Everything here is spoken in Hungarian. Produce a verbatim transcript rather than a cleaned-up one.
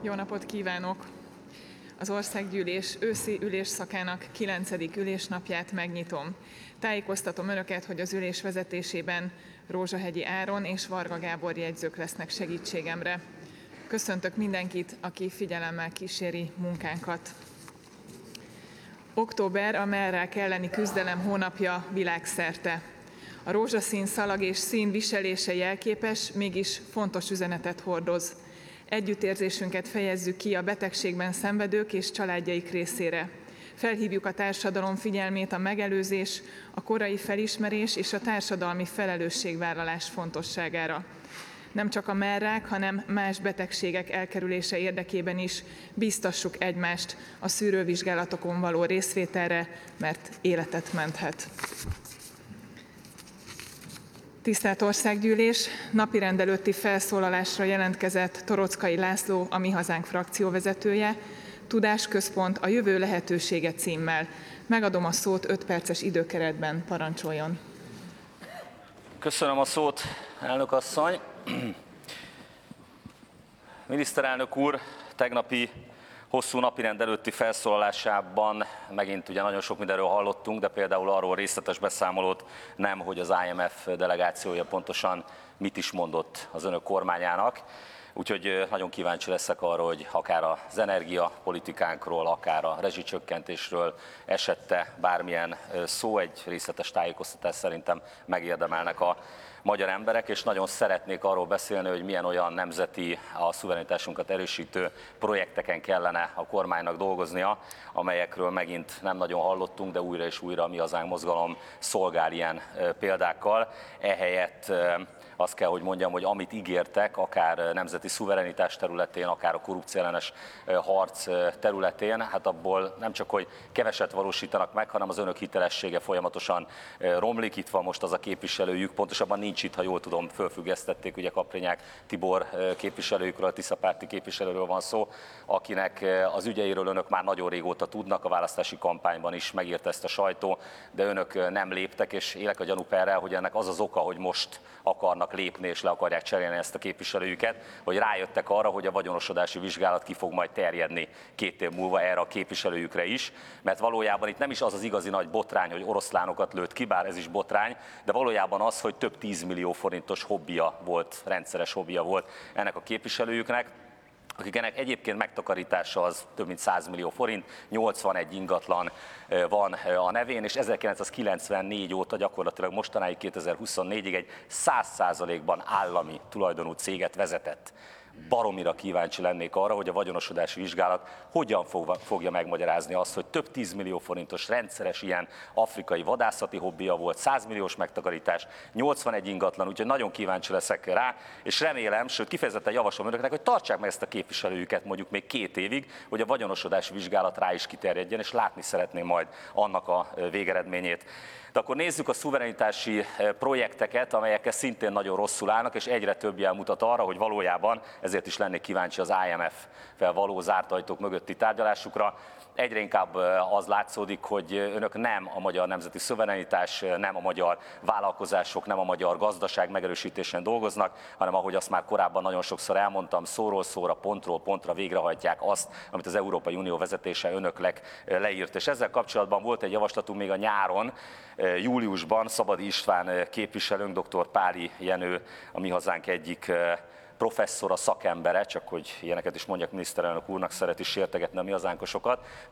Jó napot kívánok! Az Országgyűlés őszi ülésszakának kilencedik ülésnapját megnyitom. Tájékoztatom Önöket, hogy az ülés vezetésében Rózsahegyi Áron és Varga Gábor jegyzők lesznek segítségemre. Köszöntök mindenkit, aki figyelemmel kíséri munkánkat. Október a mellrák elleni küzdelem hónapja világszerte. A rózsaszín szalag és szín viselése jelképes, mégis fontos üzenetet hordoz. Együttérzésünket fejezzük ki a betegségben szenvedők és családjaik részére. Felhívjuk a társadalom figyelmét a megelőzés, a korai felismerés és a társadalmi felelősségvállalás fontosságára. Nem csak a mellrák, hanem más betegségek elkerülése érdekében is bíztassuk egymást a szűrővizsgálatokon való részvételre, mert életet menthet. Tisztelt Országgyűlés! Napirend előtti felszólalásra jelentkezett Torockai László, a Mi Hazánk frakcióvezetője, Tudásközpont a jövő lehetősége címmel. Megadom a szót öt perces időkeretben, parancsoljon. Köszönöm a szót, elnök asszony. Miniszterelnök úr tegnapi hosszú napirend előtti felszólalásában megint ugye nagyon sok mindenről hallottunk, de például arról részletes beszámolót nem, hogy az I M F delegációja pontosan mit is mondott az önök kormányának. Úgyhogy nagyon kíváncsi leszek arra, hogy akár az energiapolitikánkról, akár a rezsicsökkentésről esette bármilyen szó, egy részletes tájékoztatás szerintem megérdemelnek a magyar emberek, és nagyon szeretnék arról beszélni, hogy milyen olyan nemzeti, a szuverenitásunkat erősítő projekteken kellene a kormánynak dolgoznia, amelyekről megint nem nagyon hallottunk, de újra és újra a Mi Hazánk mozgalom szolgál ilyen példákkal. Ehelyett azt kell, hogy mondjam, hogy amit ígértek, akár nemzeti szuverenitás területén, akár a korrupcióellenes harc területén, hát abból nem csak, hogy keveset valósítanak meg, hanem az önök hitelessége folyamatosan romlik. Itt van most az a képviselőjük, pontosabban nincs itt, ha jól tudom, fölfüggesztették, ugye Kaprinyák Tibor képviselőjükről, a Tiszapárti képviselőről van szó, akinek az ügyeiről önök már nagyon régóta tudnak, a választási kampányban is megírta ezt a sajtó, de önök nem léptek, és élek a gyanúperrel, hogy ennek az az oka, hogy most akarnak lépni és le akarják cserélni ezt a képviselőjüket, hogy rájöttek arra, hogy a vagyonosodási vizsgálat ki fog majd terjedni két év múlva erre a képviselőjükre is, mert valójában itt nem is az az igazi nagy botrány, hogy oroszlánokat lőtt ki, bár ez is botrány, de valójában az, hogy több tízmillió forintos hobbija volt, rendszeres hobbija volt ennek a képviselőjüknek, akiknek egyébként megtakarítása az több mint száz millió forint, nyolcvanegy ingatlan van a nevén, és ezerkilencszázkilencvennégy óta gyakorlatilag mostanáig kétezer-huszonnégyig egy száz százalékban állami tulajdonú céget vezetett. Baromira kíváncsi lennék arra, hogy a vagyonosodási vizsgálat hogyan fogja megmagyarázni azt, hogy több tízmillió forintos rendszeres ilyen afrikai vadászati hobbija volt, száz milliós megtakarítás, nyolcvanegy ingatlan, úgyhogy nagyon kíváncsi leszek rá, és remélem, sőt kifejezetten javaslom önöknek, hogy tartsák meg ezt a képviselőjüket mondjuk még két évig, hogy a vagyonosodási vizsgálat rá is kiterjedjen, és látni szeretném majd annak a végeredményét. De akkor nézzük a szuverenitási projekteket, amelyekkel szintén nagyon rosszul állnak, és egyre több jel mutat arra, hogy valójában, ezért is lennék kíváncsi az I M F-fel való zárt ajtók mögötti tárgyalásukra, egyre inkább az látszódik, hogy önök nem a magyar nemzeti szuverenitás, nem a magyar vállalkozások, nem a magyar gazdaság megerősítésén dolgoznak, hanem ahogy azt már korábban nagyon sokszor elmondtam, szóról szóra, pontról pontra végrehajtják azt, amit az Európai Unió vezetése önöknek leírt. És ezzel kapcsolatban volt egy javaslatunk még a nyáron, júliusban Szabadi István képviselőnk, dr. Páli Jenő, a Mi Hazánk egyik professzora, szakembere, csak hogy ilyeneket is mondjak miniszterelnök úrnak, szereti sértegetni a mi hazánkosokat,